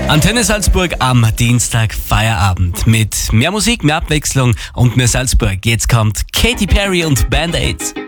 Antenne Salzburg am Dienstag Feierabend mit mehr Musik, mehr Abwechslung und mehr Salzburg. Jetzt kommt Katy Perry und Band-Aids.